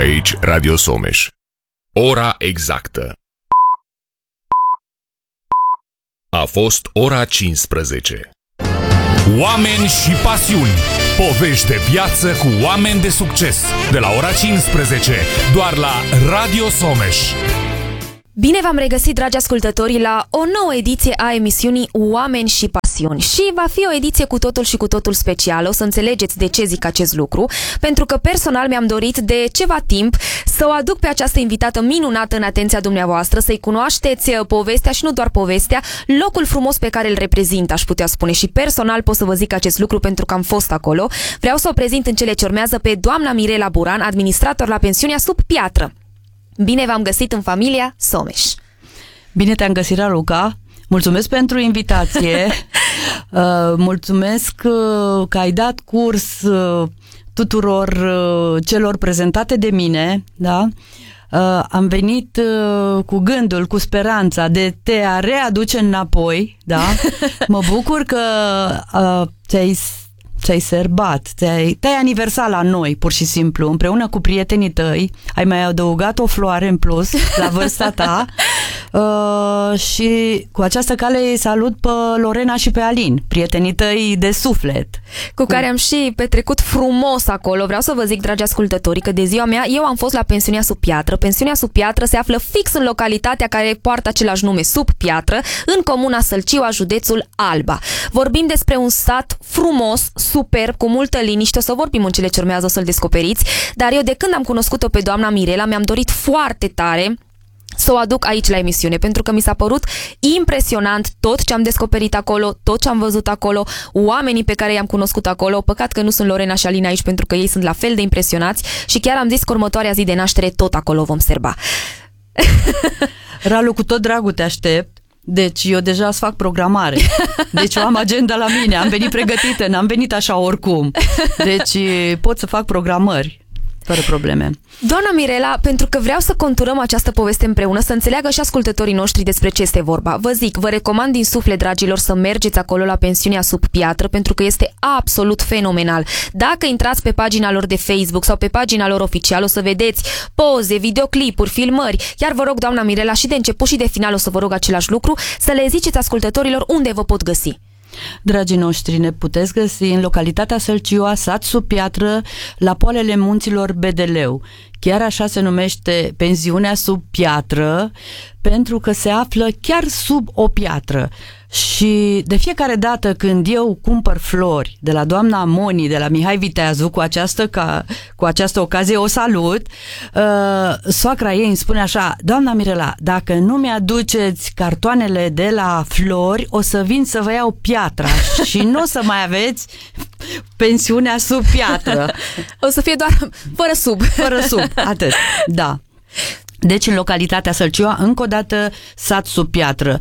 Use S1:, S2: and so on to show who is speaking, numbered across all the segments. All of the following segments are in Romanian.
S1: Aici Radio Someș. Ora exactă. A fost ora 15.
S2: Oameni și pasiuni. Povești de viață cu oameni de succes. De la ora 15, doar la Radio Someș.
S3: Bine v-am regăsit, dragi ascultători, la o nouă ediție a emisiunii Oameni și pasiuni. Și va fi o ediție cu totul și cu totul specială. O să înțelegeți de ce zic acest lucru, pentru că personal mi-am dorit de ceva timp să o aduc pe această invitată minunată în atenția dumneavoastră, să-i cunoașteți povestea și nu doar povestea, locul frumos pe care îl reprezintă, aș putea spune. Și personal pot să vă zic acest lucru pentru că am fost acolo. Vreau să o prezint în cele ce urmează pe doamna Mirela Buran, administrator la pensiunea Sub Piatră. Bine v-am găsit în familia Someș.
S4: Bine te-am găsit, Raluca. Mulțumesc pentru invitație. Mulțumesc că ai dat curs tuturor celor prezentate de mine, da? Am venit cu gândul, cu speranța de te a readuce înapoi, da? Mă bucur că ți-ai sărbat, te-ai aniversat la noi, pur și simplu, împreună cu prietenii tăi, ai mai adăugat o floare în plus la vârsta ta și cu această cale îi salut pe Lorena și pe Alin, prietenii tăi de suflet.
S3: Cu care am și petrecut frumos acolo. Vreau să vă zic, dragi ascultători, că de ziua mea eu am fost la pensiunea Sub Piatră. Pensiunea Sub Piatră se află fix în localitatea care poartă același nume, Sub Piatră, în comuna Sălciua, județul Alba. Vorbim despre un sat frumos, superb, cu multă liniște. O să vorbim în cele ce urmează, o să-l descoperiți. Dar eu, de când am cunoscut-o pe doamna Mirela, mi-am dorit foarte tare să o aduc aici la emisiune, pentru că mi s-a părut impresionant tot ce am descoperit acolo, tot ce am văzut acolo, oamenii pe care i-am cunoscut acolo. Păcat că nu sunt Lorena și Alina aici, pentru că ei sunt la fel de impresionați și chiar am zis că următoarea zi de naștere tot acolo vom serba.
S4: Ralu, cu tot dragul te aștept. Deci eu deja îți fac programare. Deci eu am agenda la mine, am venit pregătită, n-am venit așa oricum. Deci pot să fac programări fără probleme.
S3: Doamna Mirela, pentru că vreau să conturăm această poveste împreună, să înțeleagă și ascultătorii noștri despre ce este vorba. Vă zic, vă recomand din suflet, dragilor, să mergeți acolo la pensiunea Sub Piatră, pentru că este absolut fenomenal. Dacă intrați pe pagina lor de Facebook sau pe pagina lor oficială, o să vedeți poze, videoclipuri, filmări. Iar vă rog, doamna Mirela, și de început și de final o să vă rog același lucru, să le ziceți ascultătorilor unde vă pot găsi.
S4: Dragii noștri, ne puteți găsi în localitatea Sălciua, sat Sub Piatră, la poalele munților Bedeleu. Chiar așa se numește pensiunea Sub Piatră, pentru că se află chiar sub o piatră. Și de fiecare dată când eu cumpăr flori de la doamna Moni, de la Mihai Viteazu, cu această ocazie o salut, soacra ei îmi spune așa: doamna Mirela, dacă nu mi-aduceți cartoanele de la flori, o să vin să vă iau piatra și nu o să mai aveți pensiunea Sub Piatră.
S3: O să fie doar fără sub.
S4: Fără sub, atât, da. Deci în localitatea Sălciua, încă o dată, sat Sub Piatră.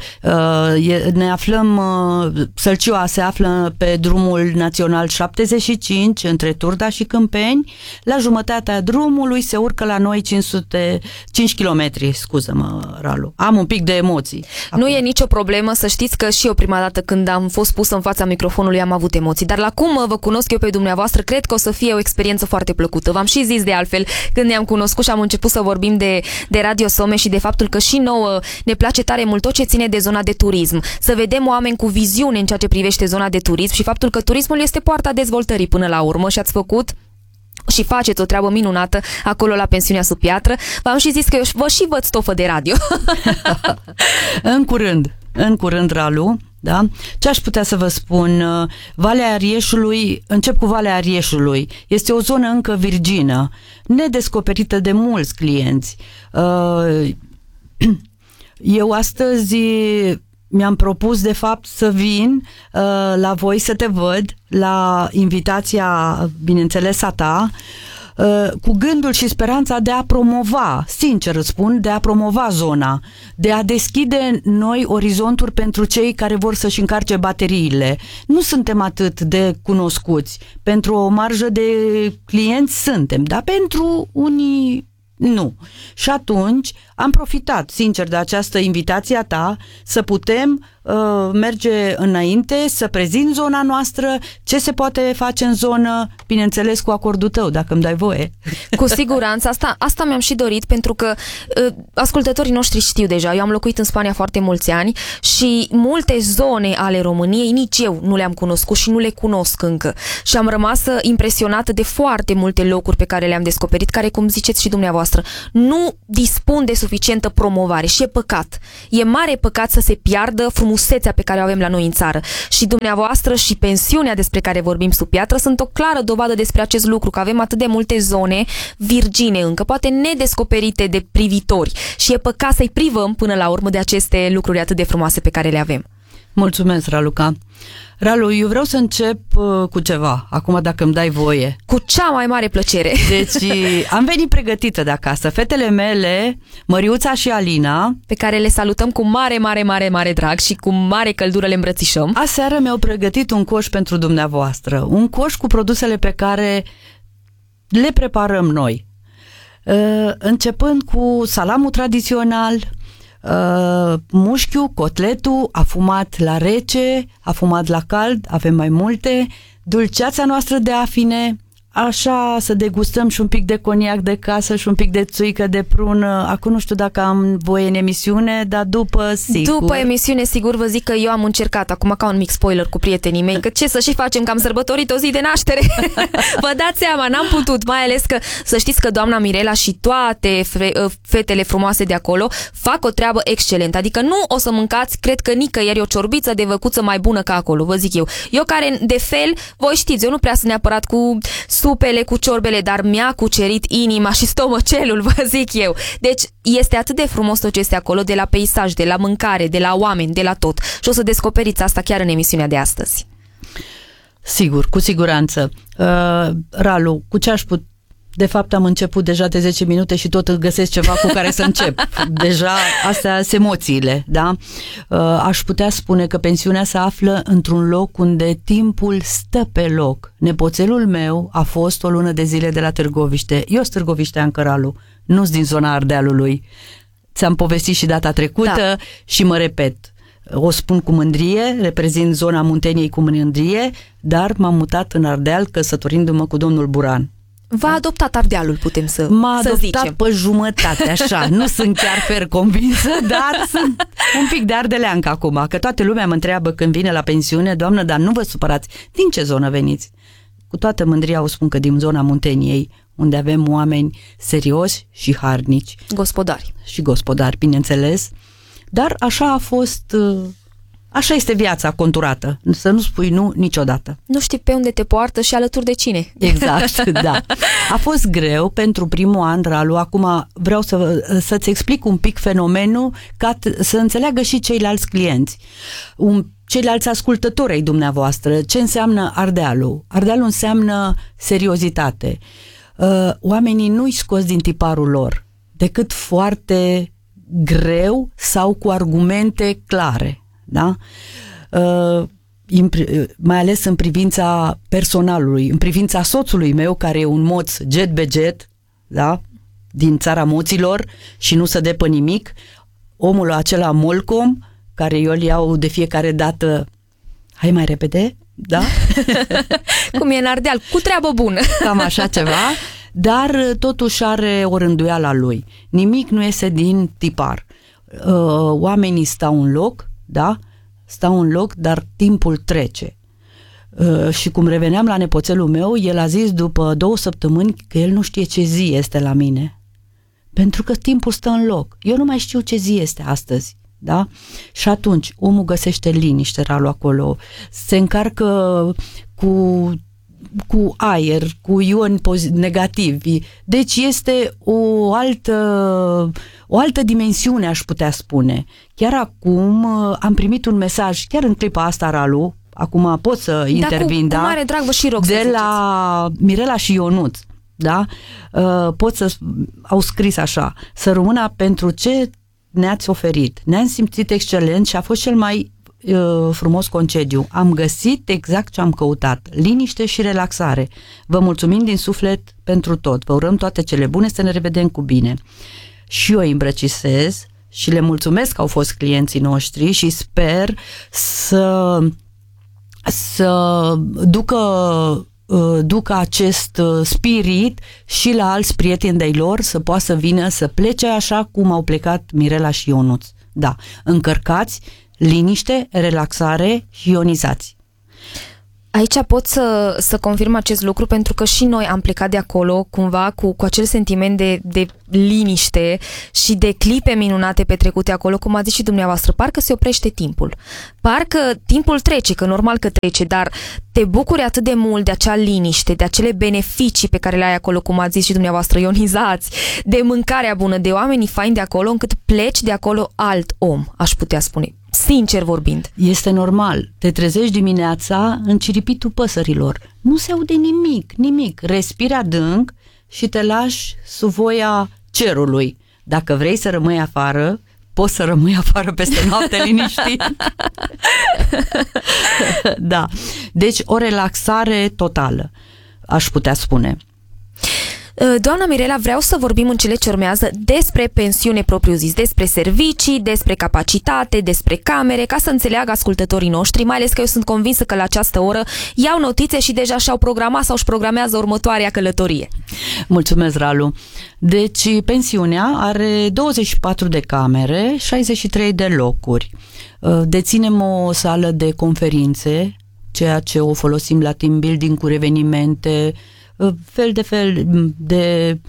S4: Ne aflăm, Sălciua se află pe drumul național 75, între Turda și Câmpeni. La jumătatea drumului se urcă la noi 5 km, scuză-mă, Ralu. Am un pic de emoții.
S3: Nu e nicio problemă, să știți că și eu prima dată când am fost pusă în fața microfonului am avut emoții, dar la cum vă cunosc eu pe dumneavoastră, cred că o să fie o experiență foarte plăcută. V-am și zis de altfel când ne-am cunoscut și am început să vorbim de Radio Someș și de faptul că și nouă ne place tare mult tot ce ține de zona de turism. Să vedem oameni cu viziune în ceea ce privește zona de turism și faptul că turismul este poarta dezvoltării până la urmă și ați făcut și faceți o treabă minunată acolo la pensiunea Sub Piatră. V-am și zis că eu vă și văd stofă de radio.
S4: În curând, Ralu, da? Ce aș putea să vă spun? Valea Arieșului, încep cu Valea Arieșului. Este o zonă încă virgină, nedescoperită de mulți clienți. Eu astăzi mi-am propus, de fapt, să vin la voi să te văd, la invitația, bineînțeles, a ta, cu gândul și speranța de a promova, sincer îți spun, de a promova zona, de a deschide noi orizonturi pentru cei care vor să-și încarce bateriile. Nu suntem atât de cunoscuți. Pentru o marjă de clienți suntem, dar pentru unii nu. Și atunci am profitat, sincer, de această invitație a ta să putem merge înainte, să prezint zona noastră, ce se poate face în zonă, bineînțeles cu acordul tău, dacă îmi dai voie.
S3: Cu siguranță, asta mi-am și dorit, pentru că ascultătorii noștri știu deja, eu am locuit în Spania foarte mulți ani și multe zone ale României nici eu nu le-am cunoscut și nu le cunosc încă. Și am rămas impresionată de foarte multe locuri pe care le-am descoperit, care, cum ziceți și dumneavoastră, nu dispun de suficientă promovare și e păcat. E mare păcat să se piardă frumusețea pe care o avem la noi în țară. Și dumneavoastră și pensiunea despre care vorbim sub piatră sunt o clară dovadă despre acest lucru, că avem atât de multe zone virgine încă, poate nedescoperite de privitori, și e păcat să-i privăm până la urmă de aceste lucruri atât de frumoase pe care le avem.
S4: Mulțumesc, Raluca. Ralu, eu vreau să încep cu ceva, acum dacă îmi dai voie.
S3: Cu cea mai mare plăcere.
S4: Deci am venit pregătită de acasă. Fetele mele, Măriuța și Alina,
S3: pe care le salutăm cu mare drag și cu mare căldură le îmbrățișăm.
S4: Aseară mi-au pregătit un coș pentru dumneavoastră. Un coș cu produsele pe care le preparăm noi. Începând cu salamul tradițional, mușchiul, cotletul, afumat la rece, afumat la cald, avem mai multe, dulceața noastră de afine, așa să degustăm și un pic de coniac de casă și un pic de țuică de prună. Acum nu știu dacă am voie în emisiune, dar după, sigur.
S3: După emisiune, sigur, vă zic că eu am încercat, acum ca un mic spoiler cu prietenii mei, că ce să și facem, că am sărbătorit o zi de naștere. Vă dați seama, n-am putut, mai ales că să știți că doamna Mirela și toate fetele frumoase de acolo fac o treabă excelentă. Adică nu o să mâncați, cred că nicăieri, o ciorbiță de văcuță mai bună ca acolo, vă zic eu. Eu care, de fel, voi știți, eu nu prea sunt neapărat cu supele, cu ciorbele, dar mi-a cucerit inima și stomacelul, vă zic eu. Deci este atât de frumos tot ce este acolo, de la peisaj, de la mâncare, de la oameni, de la tot. Și o să descoperiți asta chiar în emisiunea de astăzi.
S4: Sigur, cu siguranță. Ralu, cu ce aș putea? De fapt, am început deja de 10 minute și tot găsesc ceva cu care să încep. Deja astea sunt emoțiile, da? Aș putea spune că pensiunea se află într-un loc unde timpul stă pe loc. Nepoțelul meu a fost o lună de zile de la Târgoviște. Eu sunt târgovișteancă, Ralu, nu-s din zona Ardealului. Ți-am povestit și data trecută, da, și mă repet. O spun cu mândrie, reprezint zona Munteniei cu mândrie, dar m-am mutat în Ardeal căsătorindu-mă cu domnul Buran.
S3: V-a adoptat Ardealul, putem să zicem.
S4: M-a adoptat pe jumătate, așa. Nu sunt chiar fer convinsă, dar sunt un pic de ardeleancă acum, că toată lumea mă întreabă când vine la pensiune: doamnă, dar nu vă supărați, din ce zonă veniți? Cu toată mândria o spun că din zona Munteniei, unde avem oameni serioși și harnici.
S3: Gospodari.
S4: Și gospodari, bineînțeles. Dar așa a fost... Așa este viața conturată, să nu spui nu niciodată.
S3: Nu știi pe unde te poartă și alături de cine.
S4: Exact, da. A fost greu pentru primul an, Ralu. Acum vreau să-ți explic un pic fenomenul ca să înțeleagă și ceilalți clienți, ceilalți ascultători ai dumneavoastră, ce înseamnă Ardealul. Ardealul înseamnă seriozitate. Oamenii nu-i scos din tiparul lor, decât foarte greu sau cu argumente clare. Da? Mai ales în privința personalului, în privința soțului meu, care e un moț jet be jet, da? Din țara moților și nu se dă pe nimic, omul acela molcom, care eu îl iau de fiecare dată, hai mai repede, da?
S3: Cum e în Ardeal, cu treabă bună.
S4: Cam așa ceva, dar totuși are o rânduială a lui. Nimic nu iese din tipar. Oamenii stau în loc, da? Stau în loc, dar timpul trece. Și cum reveneam la nepoțelul meu, el a zis după 2 săptămâni că el nu știe ce zi este la mine. Pentru că timpul stă în loc. Eu nu mai știu ce zi este astăzi. Da? Și atunci omul găsește liniște, Ralu, acolo. Se încarcă cu aer, cu ioni negativi. Deci este o altă dimensiune, aș putea spune. Chiar acum am primit un mesaj, chiar în clipa asta, Ralu, acum pot să intervin,
S3: da? Cu mare drag vă și rog
S4: de la Mirela și Ionuț, da? Au scris așa: să rămână pentru ce ne-ați oferit. Ne-am simțit excelent și a fost cel mai frumos concediu. Am găsit exact ce am căutat, liniște și relaxare. Vă mulțumim din suflet pentru tot. Vă urăm toate cele bune, să ne revedem cu bine. Și eu îi îmbrăcisez și le mulțumesc că au fost clienții noștri și sper să ducă acest spirit și la alți prieteni de-ai lor, să poată să vină, să plece așa cum au plecat Mirela și Ionuț. Da, încărcați, liniște, relaxare și ionizați.
S3: Aici pot să confirm acest lucru pentru că și noi am plecat de acolo cumva cu acel sentiment de liniște și de clipe minunate petrecute acolo, cum a zis și dumneavoastră, parcă se oprește timpul. Parcă timpul trece, că normal că trece, dar te bucuri atât de mult de acea liniște, de acele beneficii pe care le ai acolo, cum ați zis și dumneavoastră, ionizați, de mâncarea bună, de oamenii faini de acolo, încât pleci de acolo alt om, aș putea spune. Sincer vorbind.
S4: Este normal. Te trezești dimineața în ciripitul păsărilor. Nu se aude nimic. Respiri adânc și te lași sub voia cerului. Dacă vrei să rămâi afară, poți să rămâi afară peste noapte liniștit. Da. Deci o relaxare totală, aș putea spune.
S3: Doamna Mirela, vreau să vorbim în cele ce urmează despre pensiune propriu-zis, despre servicii, despre capacitate, despre camere, ca să înțeleagă ascultătorii noștri, mai ales că eu sunt convinsă că la această oră iau notițe și deja și-au programat sau își programează următoarea călătorie.
S4: Mulțumesc, Ralu. Deci, pensiunea are 24 de camere, 63 de locuri. Deținem o sală de conferințe, ceea ce o folosim la team building cu evenimente, fel de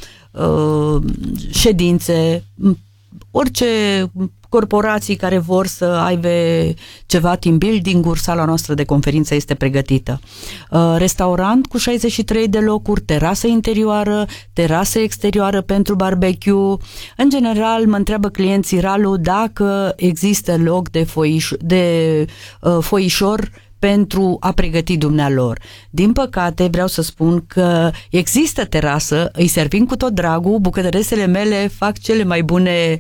S4: ședințe, orice corporații care vor să aibă ceva team building-uri, sala noastră de conferință este pregătită. Restaurant cu 63 de locuri, terasă interioară, terasă exterioară pentru barbecue. În general, mă întreabă clienții, Ralu, dacă există loc de foișor pentru a pregăti dumnealor. Din păcate, vreau să spun că există terasă, îi servim cu tot dragul, bucătăresele mele fac cele mai bune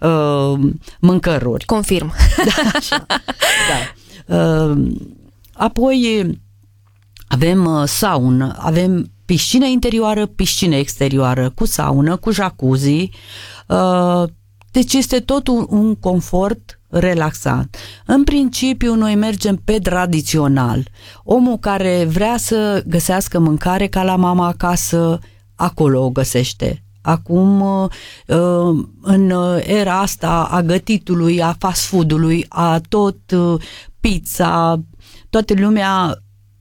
S4: mâncăruri.
S3: Confirm.
S4: Da, așa. Da. Apoi avem saună, avem piscină interioară, piscină exterioară, cu saună, cu jacuzzi. Deci este tot un confort relaxant. În principiu, noi mergem pe tradițional. Omul care vrea să găsească mâncare ca la mama acasă, acolo o găsește. Acum, în era asta a gătitului, a fast food-ului, a tot pizza, toată lumea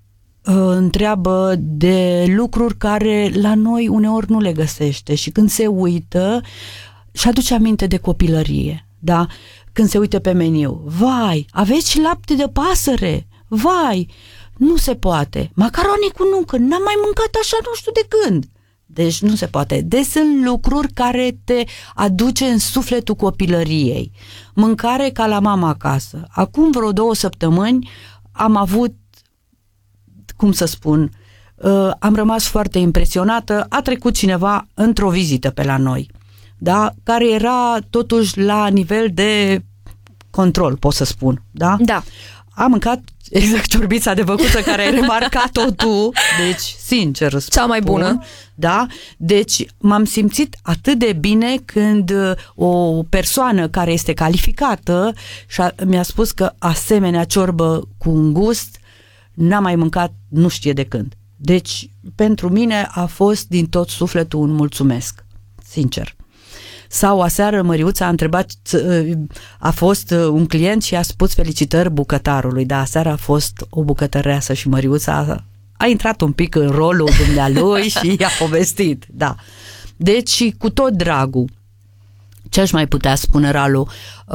S4: întreabă de lucruri care la noi uneori nu le găsește și când se uită și aduce aminte de copilărie, da? Când se uită pe meniu, vai, aveți și lapte de pasăre, vai, nu se poate, macaroni cu nucă, n-am mai mâncat așa nu știu de când. Deci nu se poate. Deci sunt lucruri care te aduce în sufletul copilăriei. Mâncare ca la mama acasă. Acum vreo 2 săptămâni am avut, cum să spun, am rămas foarte impresionată, a trecut cineva într-o vizită pe la noi, da? Care era totuși la nivel de control, pot să spun, da?
S3: Da.
S4: Am mâncat exact ciorbița de văcuță care ai remarcat-o tu, deci sincer spun,
S3: cea mai bună.
S4: Da? Deci m-am simțit atât de bine când o persoană care este calificată mi-a spus că asemenea ciorbă cu un gust n-am mai mâncat nu știe de când. Deci pentru mine a fost din tot sufletul un mulțumesc, sincer. Sau aseară Măriuța a întrebat, a fost un client și a spus felicitări bucătarului, dar aseară a fost o bucătăreasă și Măriuța a intrat un pic în rolul dumnealui și i-a povestit, da. Deci cu tot dragul, ce aș mai putea spune, Ralu,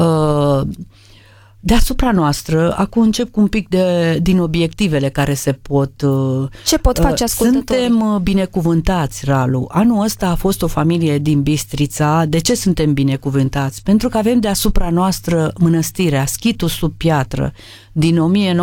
S4: deasupra noastră, acum încep cu un pic din obiectivele care se pot...
S3: Ce pot face ascultătorii?
S4: Suntem binecuvântați, Ralu. Anul ăsta a fost o familie din Bistrița. De ce suntem binecuvântați? Pentru că avem deasupra noastră mănăstirea, Schitul sub Piatră, din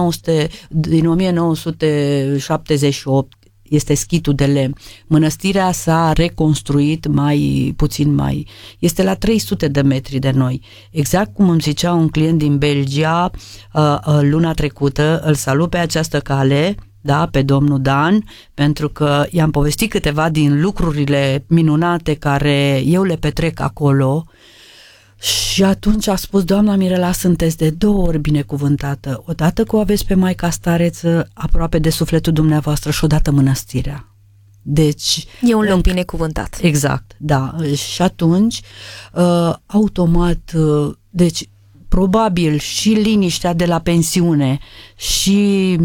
S4: 1978, este schitul de lemn. Mănăstirea s-a reconstruit este la 300 de metri de noi. Exact cum îmi zicea un client din Belgia luna trecută, îl salut pe această cale, da, pe domnul Dan, pentru că i-am povestit câteva din lucrurile minunate care eu le petrec acolo Și atunci a spus: doamna Mirela, sunteți de 2 ori binecuvântată. Odată că o aveți pe Maica Stareță aproape de sufletul dumneavoastră și odată mănăstirea. Deci,
S3: E un loc binecuvântat.
S4: Exact, da. Și atunci, automat, deci, probabil și liniștea de la pensiune și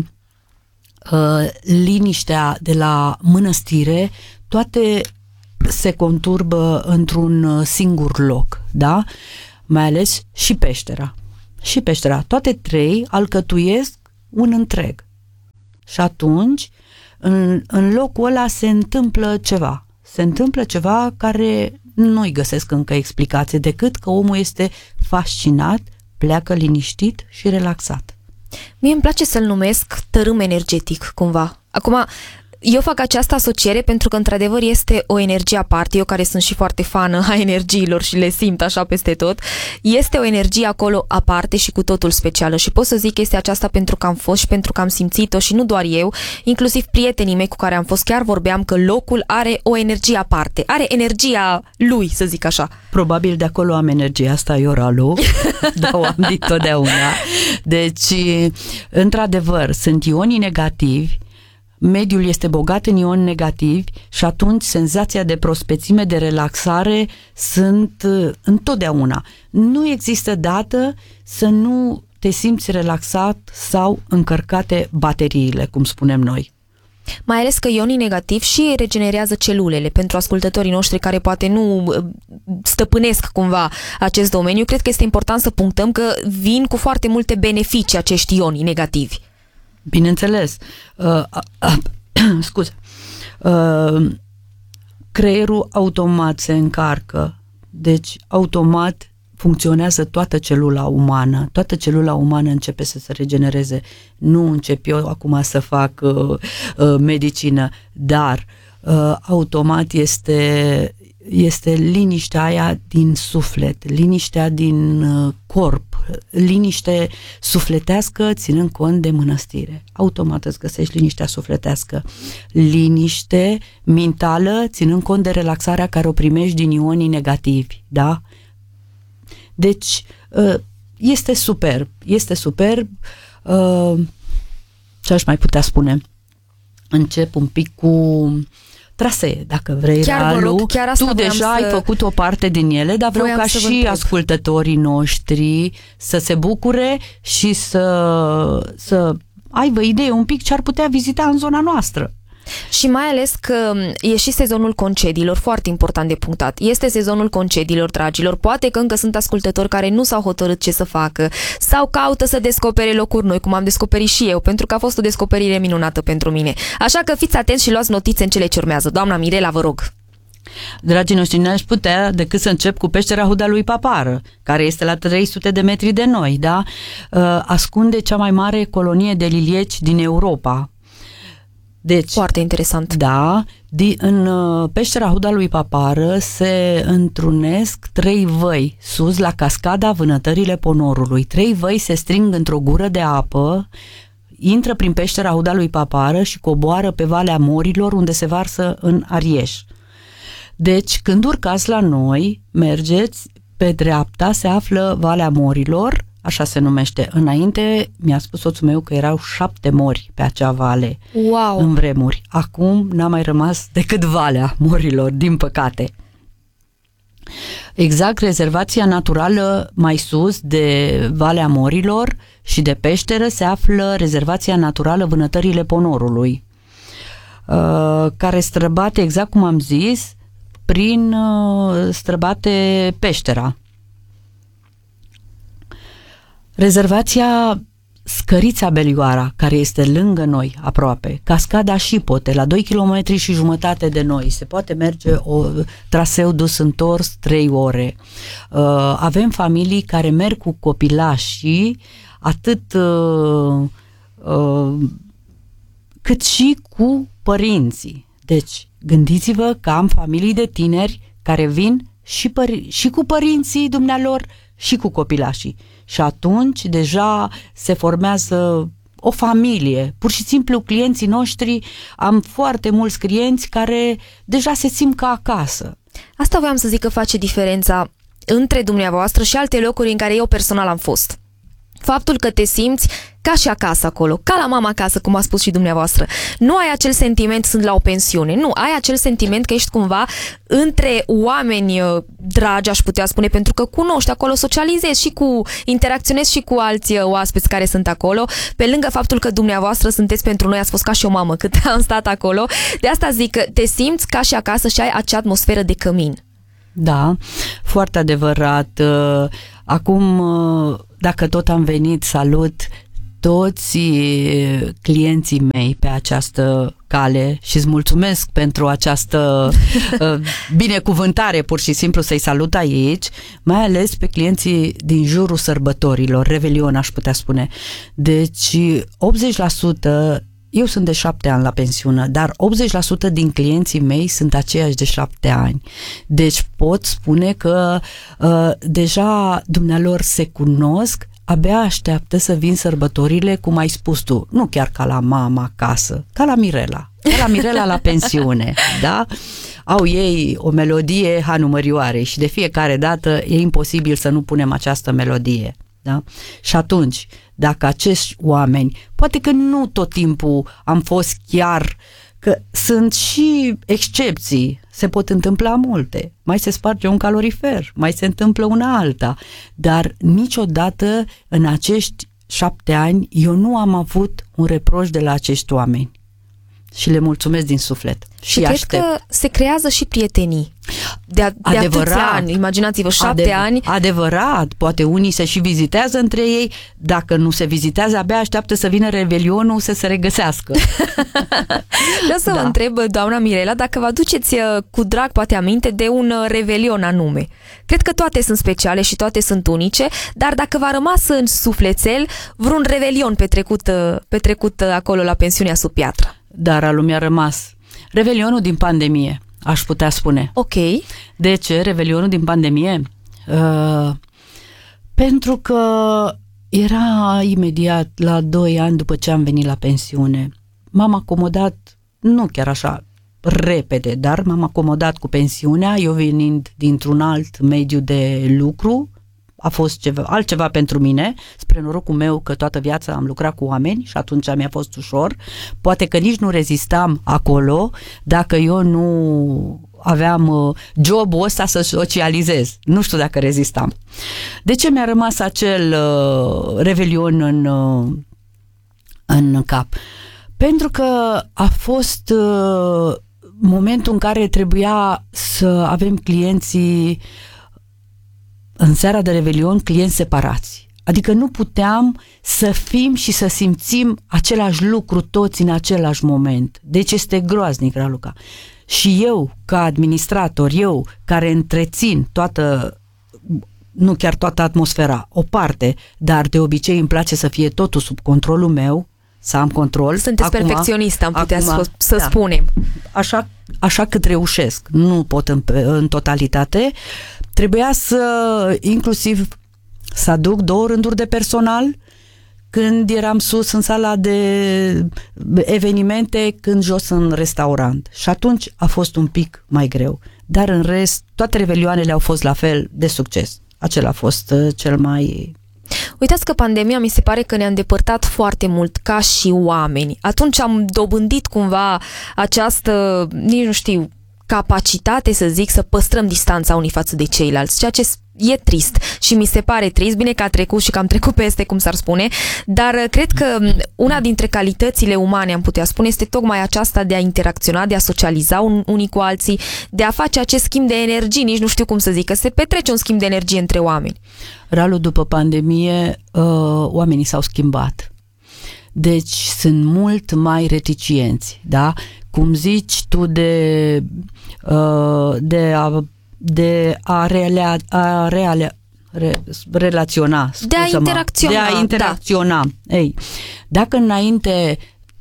S4: liniștea de la mănăstire, toate se conturbă într-un singur loc, da? Mai ales și peștera. Și peștera. Toate 3 alcătuiesc un întreg. Și atunci, în locul ăla se întâmplă ceva. Se întâmplă ceva care nu-i găsesc încă explicație, decât că omul este fascinat, pleacă liniștit și relaxat.
S3: Mie îmi place să-l numesc tărâm energetic, cumva. Acum, eu fac această asociere pentru că, într-adevăr, este o energie aparte. Eu, care sunt și foarte fană a energiilor și le simt așa peste tot, este o energie acolo aparte și cu totul specială. Și pot să zic că este aceasta pentru că am fost și pentru că am simțit-o, și nu doar eu, inclusiv prietenii mei cu care am fost, chiar vorbeam că locul are o energie aparte. Are energia lui, să zic așa.
S4: Probabil de acolo am energia asta, Ioralu, dar o am dit totdeauna. Deci, într-adevăr, sunt ionii negativi, mediul este bogat în ioni negativi și atunci senzația de prospețime, de relaxare sunt întotdeauna. Nu există dată să nu te simți relaxat sau încărcate bateriile, cum spunem noi.
S3: Mai ales că ionii negativi și regenerează celulele. Pentru ascultătorii noștri care poate nu stăpânesc cumva acest domeniu, cred că este important să punctăm că vin cu foarte multe beneficii acești ioni negativi.
S4: Bineînțeles. Scuze. Creierul automat se încarcă. Deci, automat funcționează toată celula umană. Toată celula umană începe să se regenereze. Nu încep eu acum să fac medicină, dar automat este liniștea aia din suflet, liniștea din corp, liniște sufletească ținând cont de mănăstire. Automat îți găsești liniștea sufletească. Liniște mentală ținând cont de relaxarea care o primești din ionii negativi, da? Deci, este superb. Este superb. Ce aș mai putea spune? Încep un pic cu trasee, dacă vrei, Ralu. Tu deja ai făcut o parte din ele, dar vreau ca și ascultătorii noștri să se bucure și să aibă idee un pic ce ar putea vizita în zona noastră.
S3: Și mai ales că e și sezonul concediilor, foarte important de punctat. Este sezonul concediilor, dragilor. Poate că încă sunt ascultători care nu s-au hotărât ce să facă sau caută să descopere locuri noi, cum am descoperit și eu, pentru că a fost o descoperire minunată pentru mine. Așa că fiți atenți și luați notițe în cele ce urmează. Doamna Mirela, vă rog.
S4: Dragii noștri, n-aș putea decât să încep cu peștera Huda lui Papară, care este la 300 de metri de noi, da? Ascunde cea mai mare colonie de lilieci din Europa. Deci,
S3: foarte interesant.
S4: Da, în peștera Huda lui Papară se întrunesc 3 văi sus la cascada Vânătările Ponorului. 3 văi se string într-o gură de apă, intră prin peștera Huda lui Papară și coboară pe Valea Morilor, unde se varsă în Arieș. Deci, când urcați la noi, mergeți, pe dreapta se află Valea Morilor, așa se numește. Înainte mi-a spus soțul meu că erau 7 mori pe acea vale.
S3: Wow.
S4: În vremuri. Acum n-a mai rămas decât Valea Morilor, din păcate. Exact, rezervația naturală mai sus de Valea Morilor și de peșteră se află rezervația naturală Vânătările Ponorului, care străbate, exact cum am zis, străbate peștera. Rezervația Scărița Belioara, care este lângă noi, aproape, cascada Șipote, la 2,5 km de noi, se poate merge o traseu dus întors 3 ore. Avem familii care merg cu copilașii, atât cât și cu părinții. Deci, gândiți-vă că am familii de tineri care vin și cu părinții dumnealor și cu copilașii. Și atunci deja se formează o familie. Pur și simplu clienții noștri, am foarte mulți clienți care deja se simt ca acasă.
S3: Asta voiam să zic, că face diferența între dumneavoastră și alte locuri în care eu personal am fost. Faptul că te simți ca și acasă acolo, ca la mama acasă, cum a spus și dumneavoastră. Nu ai acel sentiment, sunt la o pensiune. Nu, ai acel sentiment că ești cumva între oameni dragi, aș putea spune, pentru că cunoști acolo, socializezi și interacționezi și cu alți oaspeți care sunt acolo, pe lângă faptul că dumneavoastră sunteți pentru noi, ați fost ca și o mamă cât am stat acolo. De asta zic că te simți ca și acasă și ai acea atmosferă de cămin.
S4: Da, foarte adevărat. Acum, dacă tot am venit, salut toți clienții mei pe această cale și îți mulțumesc pentru această binecuvântare, pur și simplu să-i salut aici, mai ales pe clienții din jurul sărbătorilor, Revelion aș putea spune. Deci 80%, eu sunt de 7 ani la pensiune, dar 80% din clienții mei sunt aceiași de 7 ani. Deci pot spune că deja dumnealor se cunosc, abia așteaptă să vin sărbătorile, cum ai spus tu, nu chiar ca la mama acasă, ca la Mirela la pensiune, da? Au ei o melodie Hanu Mărioare și de fiecare dată e imposibil să nu punem această melodie, da? Și atunci, dacă acești oameni, poate că nu tot timpul am fost chiar, că sunt și excepții, se pot întâmpla multe, mai se sparge un calorifer, mai se întâmplă una alta, dar niciodată în acești 7 ani eu nu am avut un reproș de la acești oameni și le mulțumesc din suflet.
S3: Și cred că se creează și prietenii. De atâția ani, imaginați-vă, 7 ani.
S4: Adevărat, poate unii se și vizitează între ei, dacă nu se vizitează, abia așteaptă să vină Revelionul să se regăsească.
S3: Vreau să vă întreb, doamna Mirela, dacă vă aduceți cu drag, poate aminte, de un Revelion anume. Cred că toate sunt speciale și toate sunt unice, dar dacă v-a rămas în sufletel vreun Revelion petrecut acolo la pensiunea sub piatră.
S4: Dar al mi-a rămas Revelionul din pandemie, aș putea spune.
S3: Ok.
S4: De ce Revelionul din pandemie? Pentru că era imediat la 2 ani după ce am venit la pensiune. M-am acomodat, nu chiar așa repede, dar m-am acomodat cu pensiunea, eu venind dintr-un alt mediu de lucru. A fost altceva pentru mine, spre norocul meu că toată viața am lucrat cu oameni și atunci mi-a fost ușor. Poate că nici nu rezistam acolo dacă eu nu aveam jobul ăsta să socializez. Nu știu dacă rezistam. De ce mi-a rămas acel Revelion în cap? Pentru că a fost momentul în care trebuia să avem clienții în seara de Revelion, clienți separați. Adică nu puteam să fim și să simțim același lucru toți în același moment. Deci este groaznic, Raluca. Și eu, ca administrator, eu care întrețin nu chiar toată atmosfera, o parte, dar de obicei îmi place să fie totul sub controlul meu, să am control.
S3: Sunteți perfecționist, am putea să spunem.
S4: Așa cât reușesc, nu pot în totalitate. Trebuia inclusiv să aduc 2 rânduri de personal când eram sus în sala de evenimente, când jos în restaurant. Și atunci a fost un pic mai greu. Dar în rest, toate revelioanele au fost la fel de succes. Acela a fost cel mai...
S3: Uitați că pandemia mi se pare că ne-a îndepărtat foarte mult ca și oameni. Atunci am dobândit cumva această, nici nu știu, capacitate, să zic, să păstrăm distanța unii față de ceilalți, ceea ce e trist și mi se pare trist, bine că a trecut și că am trecut peste, cum s-ar spune, dar cred că una dintre calitățile umane, am putea spune, este tocmai aceasta de a interacționa, de a socializa unii cu alții, de a face acest schimb de energii, nici nu știu cum să zic, că se petrece un schimb de energie între oameni.
S4: Ralu, după pandemie, oamenii s-au schimbat. Deci sunt mult mai reticenți, da? Cum zici tu de a relaționa,
S3: de a interacționa.
S4: Da. Ei, dacă înainte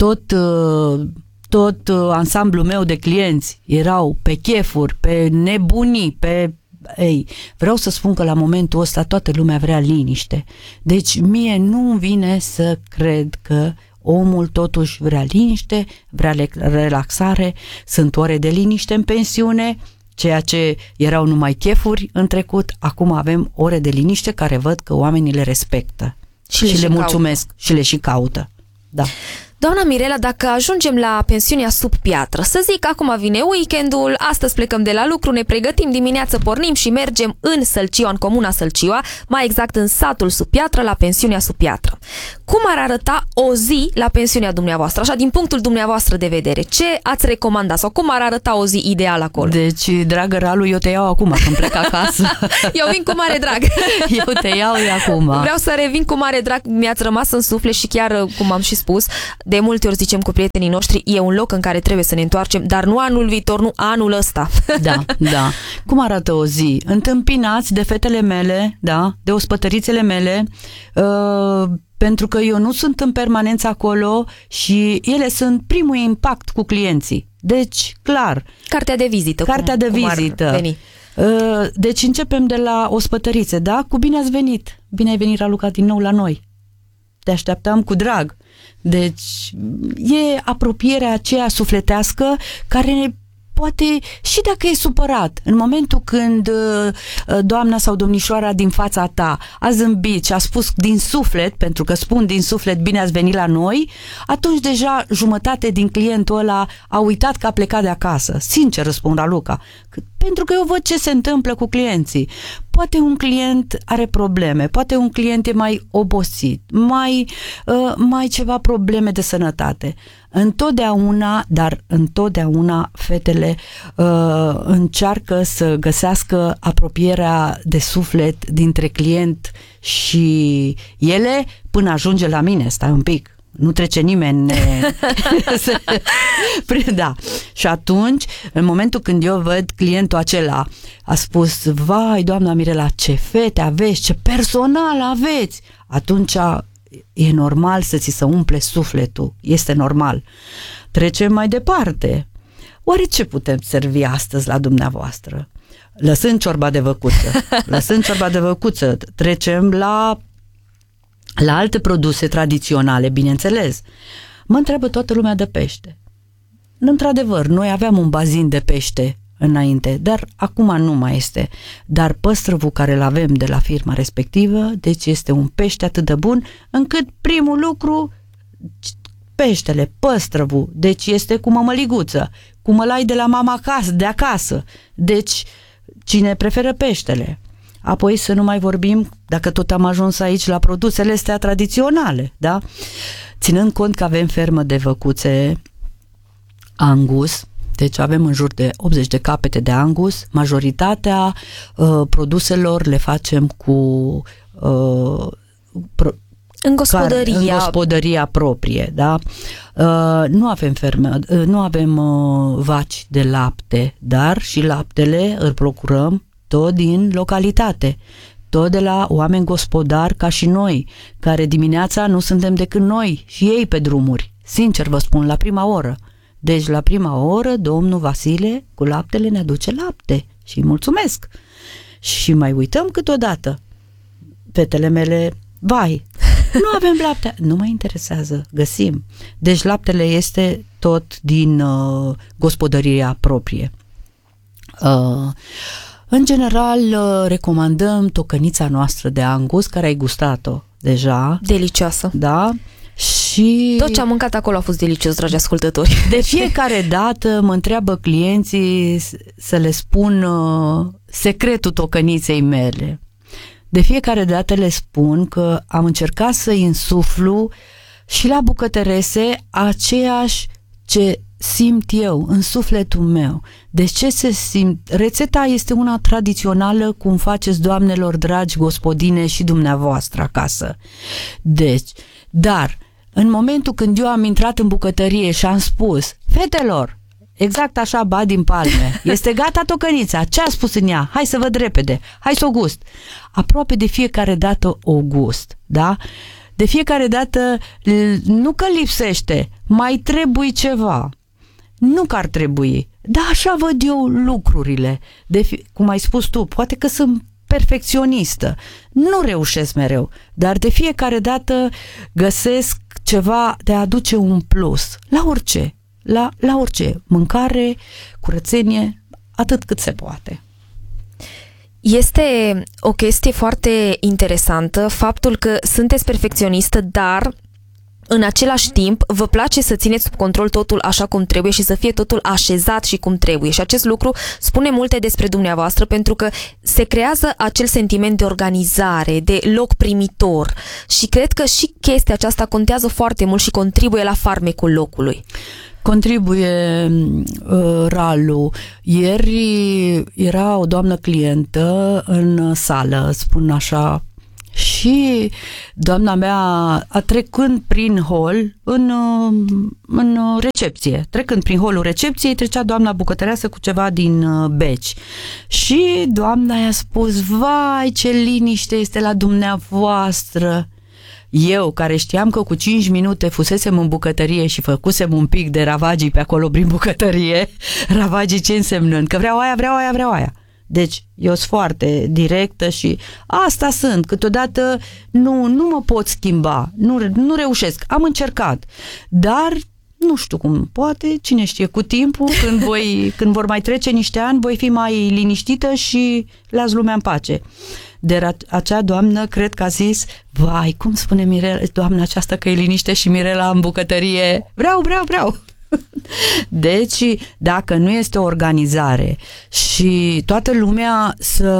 S4: tot ansamblul meu de clienți erau pe chefuri, pe nebunii, vreau să spun că la momentul ăsta toată lumea vrea liniște. Deci mie nu-mi vine să cred că omul totuși vrea liniște, vrea relaxare, sunt ore de liniște în pensiune, ceea ce erau numai chefuri în trecut, acum avem ore de liniște care văd că oamenii le respectă și le mulțumesc și le și caută. Da.
S3: Doamna Mirela, dacă ajungem la pensiunea sub piatră, să zic, acum vine weekendul, astăzi plecăm de la lucru, ne pregătim, dimineață pornim și mergem în Sălcioa, în comuna Sălcioa, mai exact în satul sub piatră, la pensiunea sub piatră. Cum ar arăta o zi la pensiunea dumneavoastră, așa, din punctul dumneavoastră de vedere? Ce ați recomanda sau cum ar arăta o zi ideală acolo?
S4: Deci, dragă Ralu, eu te iau acum când plec acasă.
S3: Eu vin cu mare drag.
S4: Eu te iau acum.
S3: Vreau să revin cu mare drag, mi-ați rămas în suflet și chiar, cum am și spus, de multe ori zicem cu prietenii noștri, e un loc în care trebuie să ne întoarcem, dar nu anul viitor, nu anul ăsta.
S4: Da, da. Cum arată o zi? Întâmpinați de fetele mele, da, de ospătărițele mele, pentru că eu nu sunt în permanență acolo și ele sunt primul impact cu clienții. Deci, clar.
S3: Cartea de vizită.
S4: Cartea de vizită. Deci începem de la ospătărițe, da? Cu bine ați venit. Bine ai venit, Raluca, din nou la noi. Te așteptam cu drag. Deci e apropierea aceea sufletească care poate, și dacă e supărat, în momentul când doamna sau domnișoara din fața ta a zâmbit și a spus din suflet, pentru că spun din suflet bine ați venit la noi, atunci deja jumătate din clientul ăla a uitat că a plecat de acasă. Sincer răspund, Raluca, pentru că eu văd ce se întâmplă cu clienții. Poate un client are probleme, poate un client e mai obosit, mai ceva probleme de sănătate. Întotdeauna fetele încearcă să găsească apropierea de suflet dintre client și ele până ajunge la mine. Stai un pic, nu trece nimeni. Da. Și atunci, în momentul când eu văd clientul acela a spus, vai, doamna Mirela, ce fete aveți, ce personal aveți, atunci e normal să ți se umple sufletul, este normal. Trecem mai departe. Oare ce putem servi astăzi la dumneavoastră? Lăsând ciorba de văcuță, trecem la alte produse tradiționale, bineînțeles. Mă întreabă toată lumea de pește. Într-adevăr, noi aveam un bazin de pește înainte, dar acum nu mai este. Dar păstrăvul care îl avem de la firma respectivă, deci este un pește atât de bun, încât primul lucru, peștele, păstrăvul, deci este cu mămăliguță, cu mălai de la mama de acasă. Deci, cine preferă peștele? Apoi să nu mai vorbim, dacă tot am ajuns aici, la produsele astea tradiționale, da? Ținând cont că avem fermă de văcuțe Angus, deci avem în jur de 80 de capete de Angus, majoritatea produselor le facem cu
S3: în
S4: gospodăria proprie, da? Nu avem ferme, nu avem vaci de lapte, dar și laptele îl procurăm tot din localitate, tot de la oameni gospodari ca și noi, care dimineața nu suntem decât noi și ei pe drumuri. Sincer vă spun, la prima oră. Deci la prima oră domnul Vasile cu laptele ne aduce lapte și îi mulțumesc. Și mai uităm câteodată. Fetele mele, vai, nu avem lapte. Nu mă interesează, găsim. Deci laptele este tot din gospodăria proprie. În general, recomandăm tocănița noastră de Angus, care ai gustat-o deja.
S3: Delicioasă.
S4: Da? Și
S3: tot ce am mâncat acolo a fost delicios, dragi ascultători.
S4: De fiecare dată mă întreabă clienții să le spun secretul tocăniței mele. De fiecare dată le spun că am încercat să-i însuflu și la bucătărese aceeași ce simt eu în sufletul meu. Deci ce se simt? Rețeta este una tradițională, cum faceți, doamnelor dragi, gospodine, și dumneavoastră acasă. Deci, dar în momentul când eu am intrat în bucătărie și am spus, fetelor, exact așa, ba din palme, este gata tocănița, ce a spus în ea? Hai să văd repede, hai să o gust. Aproape de fiecare dată o gust, da? De fiecare dată, nu că lipsește, mai trebuie ceva. Nu că ar trebui, dar așa văd eu lucrurile. Cum ai spus tu, poate că sunt perfecționistă, nu reușesc mereu, dar de fiecare dată găsesc ceva de a aduce un plus, la orice, la orice, mâncare, curățenie, atât cât se poate.
S3: Este o chestie foarte interesantă faptul că sunteți perfecționistă, dar în același timp vă place să țineți sub control totul așa cum trebuie și să fie totul așezat și cum trebuie. Și acest lucru spune multe despre dumneavoastră, pentru că se creează acel sentiment de organizare, de loc primitor, și cred că și chestia aceasta contează foarte mult și contribuie la farmecul locului.
S4: Contribuie, Ralu. Ieri era o doamnă clientă în sală, spun așa, și doamna mea a trecând prin hol în recepție. Trecând prin holul recepției, trecea doamna bucătăreasă cu ceva din beci. Și doamna i-a spus: vai, ce liniște este la dumneavoastră! Eu, care știam că cu 5 minute fusesem în bucătărie și făcusem un pic de ravagii pe acolo prin bucătărie, ravagii ce însemnând? Că vreau aia. Deci, eu sunt foarte directă și asta sunt. Câteodată nu mă pot schimba, nu reușesc. Am încercat, dar nu știu cum, poate, cine știe, cu timpul, când vor mai trece niște ani, voi fi mai liniștită și las lumea în pace. Dar acea doamnă, cred că a zis: vai, cum spune Mirela, doamna aceasta că e liniște și Mirela în bucătărie, vreau. Deci, dacă nu este o organizare și toată lumea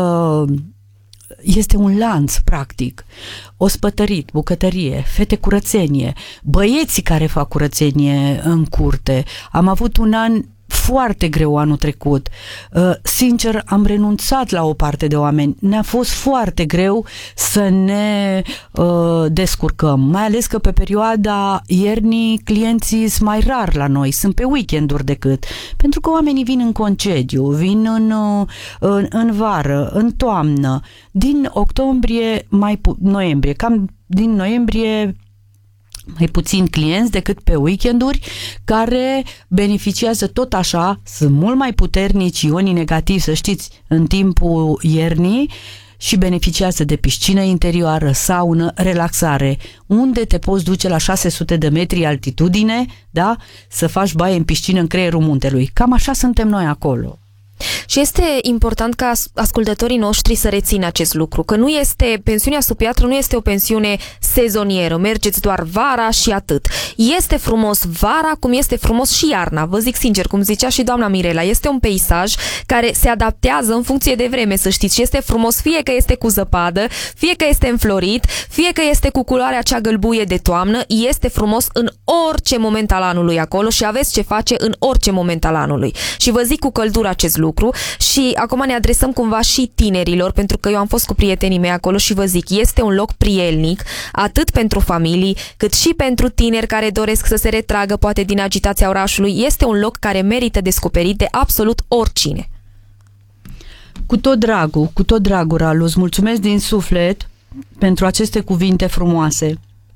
S4: este un lanț, practic. Ospătărit, bucătărie, fete curățenie, băieții care fac curățenie în curte. Am avut un an foarte greu anul trecut. Sincer, am renunțat la o parte de oameni. Ne-a fost foarte greu să ne descurcăm. Mai ales că pe perioada iernii clienții sunt mai rar la noi. Sunt pe weekenduri decât. Pentru că oamenii vin în concediu, vin în vară, în toamnă. Din octombrie, noiembrie. Cam din noiembrie mai puțin clienți decât pe weekenduri, care beneficiază tot așa, sunt mult mai puternici ionii negativi, să știți, în timpul iernii, și beneficiază de piscină interioară, saună, relaxare, unde te poți duce la 600 de metri altitudine, da? Să faci baie în piscină în creierul muntelui. Cam așa suntem noi acolo.
S3: Și este important ca ascultătorii noștri să rețină acest lucru, că pensiunea sub piatră nu este o pensiune sezonieră, mergeți doar vara și atât. Este frumos vara, cum este frumos și iarna. Vă zic sincer, cum zicea și doamna Mirela, este un peisaj care se adaptează în funcție de vreme, să știți, și este frumos fie că este cu zăpadă, fie că este înflorit, fie că este cu culoarea cea gălbuie de toamnă, este frumos în orice moment al anului acolo și aveți ce face în orice moment al anului. Și vă zic cu căldură acest lucru. Și acum ne adresăm cumva și tinerilor, pentru că eu am fost cu prietenii mei acolo și vă zic, este un loc prielnic, atât pentru familii, cât și pentru tineri care doresc să se retragă poate din agitația orașului. Este un loc care merită descoperit de absolut oricine.
S4: Cu tot dragul, Ralu, îți mulțumesc din suflet pentru aceste cuvinte frumoase.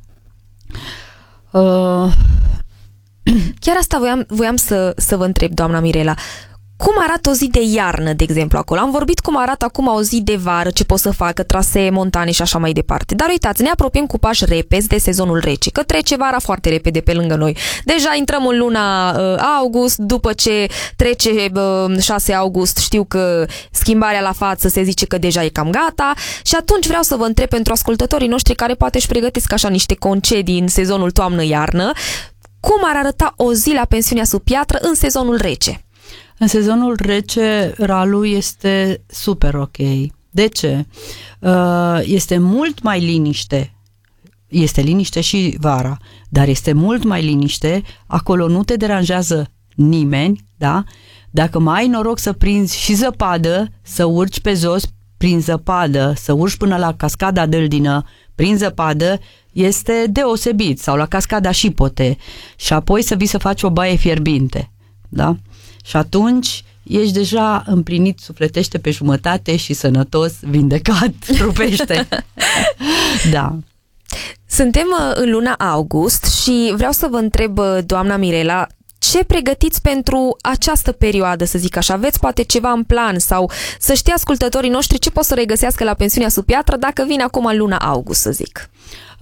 S3: Chiar asta voiam să vă întreb, doamna Mirela. Cum arată o zi de iarnă, de exemplu, acolo? Am vorbit cum arată acum o zi de vară, ce pot să facă, trasee, montane și așa mai departe. Dar uitați, ne apropiem cu pași repezi de sezonul rece, că trece vara foarte repede pe lângă noi. Deja intrăm în luna august, după ce trece 6 august, știu că schimbarea la față se zice că deja e cam gata, și atunci vreau să vă întreb pentru ascultătorii noștri care poate își pregătesc așa niște concedii în sezonul toamnă-iarnă, cum ar arăta o zi la pensiunea sub piatră în sezonul rece?
S4: În sezonul rece, Ralu, este super ok. De ce? Este mult mai liniște. Este liniște și vara, dar este mult mai liniște. Acolo nu te deranjează nimeni, da? Dacă mai ai noroc să prinzi și zăpadă, să urci pe jos prin zăpadă, să urci până la cascada Dâldină prin zăpadă, este deosebit. Sau la cascada Șipote. Și apoi să vii să faci o baie fierbinte, da? Și atunci ești deja împlinit, sufletește pe jumătate și sănătos, vindecat, trupește. Da.
S3: Suntem în luna august și vreau să vă întreb, doamna Mirela, ce pregătiți pentru această perioadă, să zic așa? Aveți poate ceva în plan sau să știe ascultătorii noștri ce pot să regăsească la pensiunea sub piatră dacă vine acum în luna august, să zic?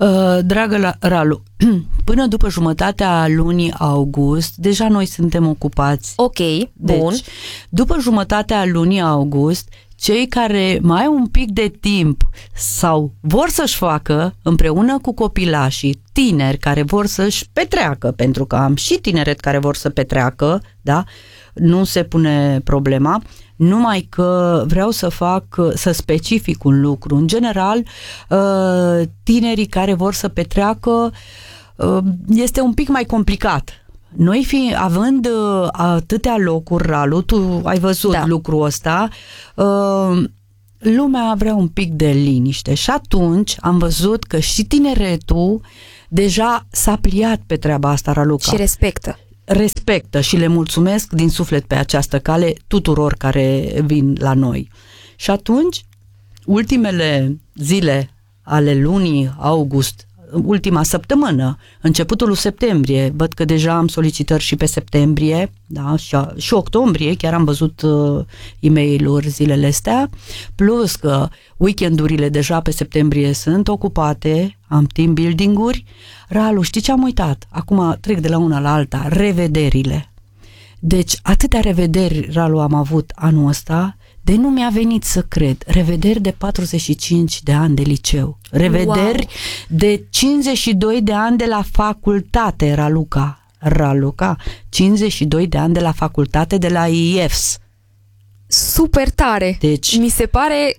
S4: Dragă Ralu, până după jumătatea lunii august, deja noi suntem ocupați.
S3: Ok, bun.
S4: Deci, după jumătatea lunii august, cei care mai au un pic de timp sau vor să-și facă împreună cu copilașii, tineri care vor să-și petreacă, pentru că am și tineret care vor să petreacă, da? Nu se pune problema, numai că vreau să specific un lucru. În general, tinerii care vor să petreacă este un pic mai complicat. Noi având atâtea locuri, Ralu, tu ai văzut lucrul ăsta, lumea vrea un pic de liniște și atunci am văzut că și tineretul deja s-a pliat pe treaba asta, Raluca.
S3: Și respectă și le mulțumesc din suflet pe această cale tuturor care vin la noi. Și atunci, ultimele zile ale lunii august, ultima săptămână, începutul lui septembrie, văd că deja am solicitări și pe septembrie, da, și octombrie, chiar am văzut e-mail-uri zilele astea, plus că weekendurile deja pe septembrie sunt ocupate, am team building-uri. Ralu, știi ce am uitat? Acum trec de la una la alta, revederile. Deci, atâtea revederi, Ralu, am avut anul ăsta, de nu mi-a venit să cred. Revederi de 45 de ani de liceu. Revederi de 52 de ani de la facultate, Raluca. 52 de ani de la facultate de la IEFS. Super tare!
S4: Deci,
S3: mi se pare...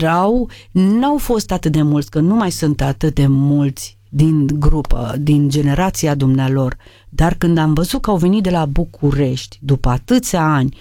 S4: n-au fost atât de mulți, că nu mai sunt atât de mulți din grupă, din generația dumnealor, dar când am văzut că au venit de la București, după atâția ani,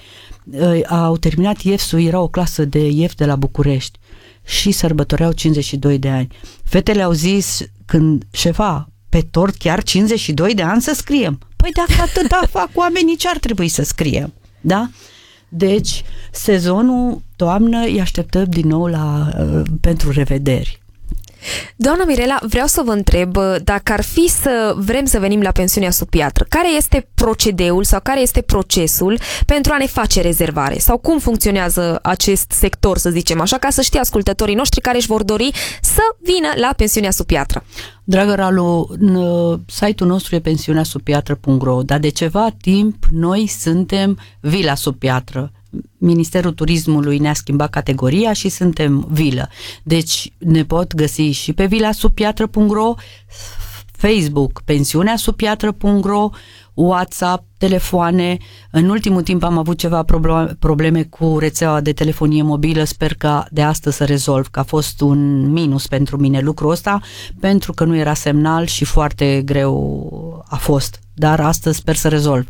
S4: au terminat IEFS-ul, era o clasă de IEF de la București și sărbătoreau 52 de ani. Fetele au zis, când șefa, pe tort chiar 52 de ani să scriem. Păi dacă atâta fac oamenii, ce ar trebui să scriem? Da? Deci, sezonul toamnă îi așteptăm din nou pentru revederi.
S3: Doamna Mirela, vreau să vă întreb dacă ar fi să vrem să venim la pensiunea sub piatră, care este procedeul sau care este procesul pentru a ne face rezervare? Sau cum funcționează acest sector, să zicem așa, ca să știe ascultătorii noștri care își vor dori să vină la pensiunea sub piatră?
S4: Dragă Ralu, site-ul nostru e pensiuneasubpiatră.ro, dar de ceva timp noi suntem Vila Sub Piatră. Ministerul Turismului ne-a schimbat categoria și suntem vilă. Deci ne pot găsi și pe vilasubpiatră.ro, Facebook, pensiuneasubpiatră.ro, WhatsApp, telefoane. În ultimul timp am avut ceva probleme cu rețeaua de telefonie mobilă, sper că de astăzi să rezolv, că a fost un minus pentru mine lucrul ăsta, pentru că nu era semnal și foarte greu a fost, dar astăzi sper să rezolv.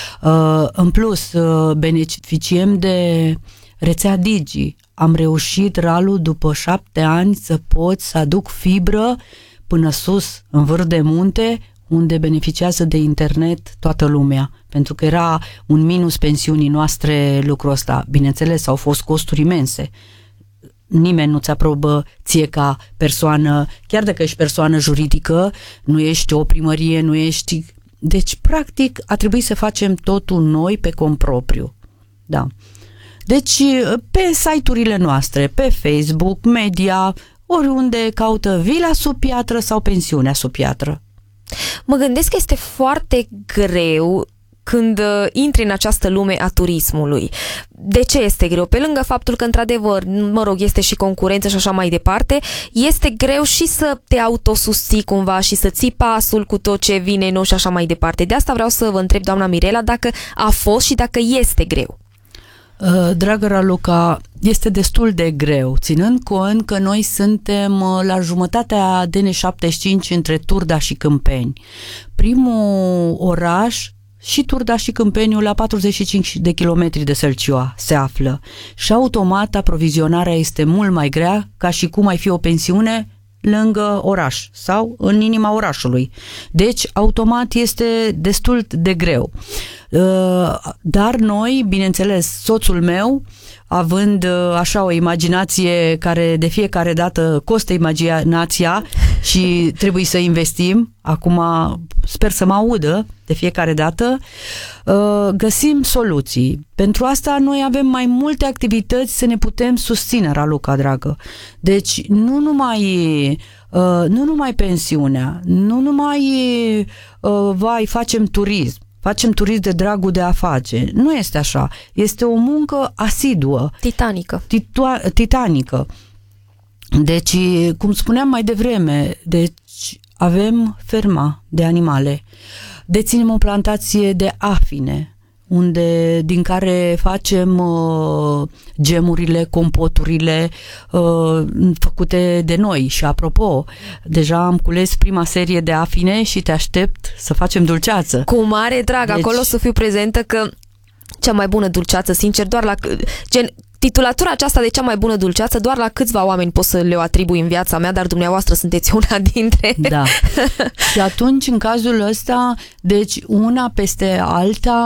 S4: În plus, beneficiem de rețea Digi. Am reușit, Ralu, după 7 ani să pot să aduc fibră până sus, în vârf de munte, unde beneficiază de internet toată lumea, pentru că era un minus pensiunii noastre lucrul ăsta. Bineînțeles, au fost costuri imense. Nimeni nu-ți aprobă ție ca persoană, chiar dacă ești persoană juridică, nu ești o primărie, nu ești... Deci, practic, a trebuit să facem totul noi pe cont propriu. Da. Deci, pe site-urile noastre, pe Facebook, media, oriunde caută Vila Sub Piatră sau Pensiunea Sub Piatră.
S3: Mă gândesc că este foarte greu când intri în această lume a turismului. De ce este greu? Pe lângă faptul că, într-adevăr, este și concurență și așa mai departe, este greu și să te autosusții cumva și să ții pasul cu tot ce vine nou și așa mai departe. De asta vreau să vă întreb, doamna Mirela, dacă a fost și dacă este greu.
S4: Dragă Raluca, este destul de greu, ținând cont că noi suntem la jumătatea DN75 între Turda și Câmpeni. Primul oraș și Turda și Câmpeniul la 45 de kilometri de Sălcioa se află și automat aprovizionarea este mult mai grea ca și cum ai fi o pensiune lângă oraș sau în inima orașului. Deci, automat este destul de greu. Dar noi, bineînțeles, soțul meu, având așa o imaginație care de fiecare dată costă imaginația, și trebuie să investim. Acum sper să mă audă de fiecare dată. Găsim soluții. Pentru asta noi avem mai multe activități să ne putem susține, Raluca dragă. Deci nu numai pensiunea, nu numai facem turism. Facem turism de dragul de a face. Nu este așa. Este o muncă asiduă. Titanică. Deci, cum spuneam mai devreme, avem ferma de animale. Deținem o plantație de afine, din care facem gemurile, compoturile făcute de noi. Și apropo, deja am cules prima serie de afine și te aștept să facem dulceață.
S3: Cu mare drag, acolo să fiu prezentă, că cea mai bună dulceață, sincer, doar la titulatura aceasta de cea mai bună dulceață, doar la câțiva oameni pot să le atribui în viața mea, dar dumneavoastră sunteți una dintre.
S4: Da. Și atunci, în cazul ăsta, deci una peste alta,